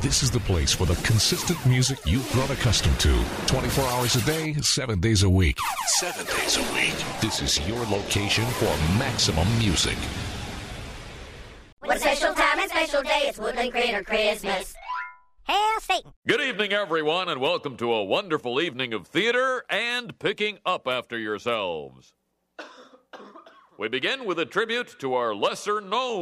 This is the place for the consistent music you've grown accustomed to. 24 hours a day, 7 days a week. 7 days a week. This is your location for maximum music. What a special time and special day. It's Woodland Critter Christmas. Hail Satan. Good evening, everyone, and welcome to a wonderful evening of theater and picking up after yourselves. We begin with a tribute to our lesser-known